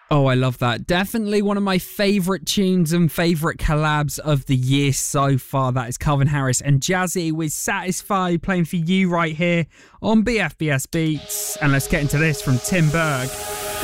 Oh, I love that. Definitely one of my favourite tunes and favourite collabs of the year so far. That is Calvin Harris and Jazzy with Satisfy playing for you right here on BFBS Beats. And let's get into this from Tim Berg.